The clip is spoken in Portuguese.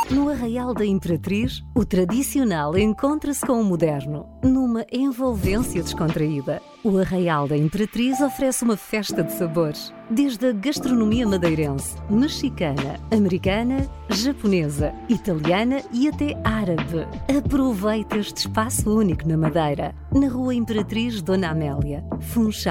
No Arraial da Imperatriz, o tradicional encontra-se com o moderno, numa envolvência descontraída. O Arraial da Imperatriz oferece uma festa de sabores, desde a gastronomia madeirense, mexicana, americana, japonesa, italiana e até árabe. Aproveite este espaço único na Madeira, na Rua Imperatriz Dona Amélia, Funchal.